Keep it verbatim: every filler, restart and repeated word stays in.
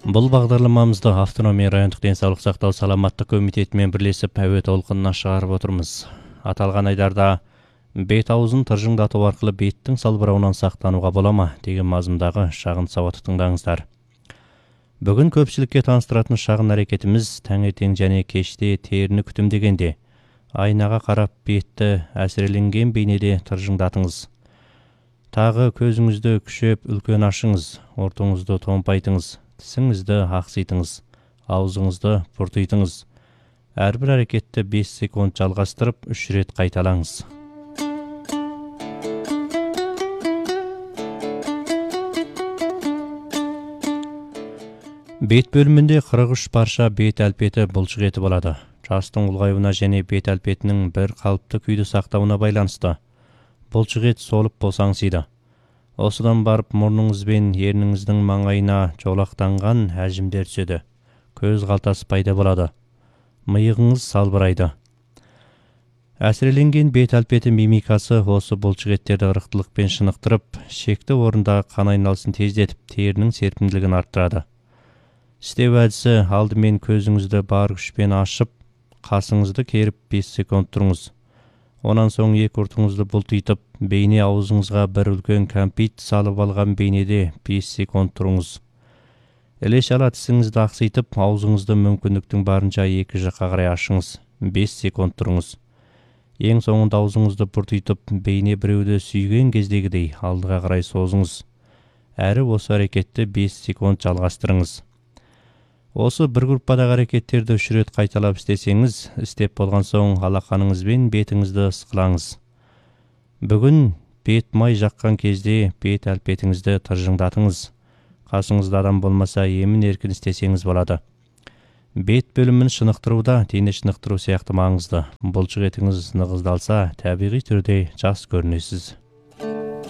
Бұл бағдарламамызды автономия райондық денсаулық сақтау саламаттық комитетімен бірлесіп әуе толқынына шығарып отырмыз. Аталған айдарда бет аузын тыржыңдату арқылы беттің салбырауынан сақтануға бола ма деген мазмұндағы шағын сауатты тыңдаңыздар. Бүгін көпшілікке таныстыратын шағын әрекетіміз таңертең және кеште теріні күтімдегенде айнаға қарап бетті әсіреленген бейнеде тыржыңдатыңыз. Тағы көзіңізді күшеп үлкен ашыңыз, ортаңызды томпайтыңыз, тісіңізді ақситыңыз, аузыңызды бұртитыңыз. Әрбір әрекетті бес секунд жалғастырып, үш рет қайталаңыз. Бет бөлімінде қырық үш парша бет әлпеті бұлшық еті болады. Жастың ұлғаюына және бет әлпетінің бір қалыпты күйді сақтауына байланысты бұлшық ет солып босаңсиды. Осыдан барып мұрныңыз бен ерніңіздің маңайына жолақтанған әжімдер түседі. Көз қалтасы пайда болады. Миығыңыз салбырайды. Әсіреленген бет әлпеті мимикасы осы бұлшық еттерді ырықтылықпен шынықтырып, шекті орындағы қан айналысын тездетіп, терінің серпімділігін арттырады. Істеу әдісі: алдымен көзіңізді бар күшпен ашып, қасыңызды керіп бес секунд тұрыңыз. Онан соң екі ұртыңызды бұлтитып, бейне аузыңызға бір үлкен кәмпит салып алған бейнеде бес секунд тұрыңыз. Іле-шала тісіңізді ақситып, аузыңызды мүмкіндіктің барынша екі жаққа қарай ашыңыз. бес секунд тұрыңыз. Ең соңында аузыңызды бұртитып, бейне біреуді сүйген кездегідей алдыға қарай созыңыз. Әрі осы әрекетті бес секунд жалғастырыңыз. Осы бір группадағы әрекеттерді үш рет қайталап істесеңіз, істеп болған соң алақаныңызбен бетіңізді ысқылаңыз. Бүгін бет май жаққан кезде бет әлпетіңізді тыржыңдатыңыз. Қасыңызда адам болмаса емін еркін істесеңіз болады. Бет бөлімін шынықтыруда дене шынықтыру сияқты маңызды. Бұлшық етіңіз нығыздалса, табиғи түрде жас көрінесіз.